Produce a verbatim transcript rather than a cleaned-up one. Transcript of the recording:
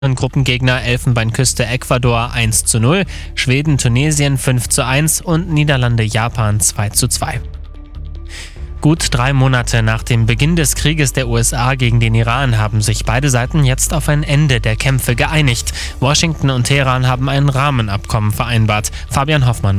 Gruppengegner Elfenbeinküste Ecuador eins zu null, Schweden Tunesien fünf zu eins und Niederlande Japan zwei zu zwei. Gut drei Monate nach dem Beginn des Krieges der U S A gegen den Iran haben sich beide Seiten jetzt auf ein Ende der Kämpfe geeinigt. Washington und Teheran haben ein Rahmenabkommen vereinbart. Fabian Hoffmann.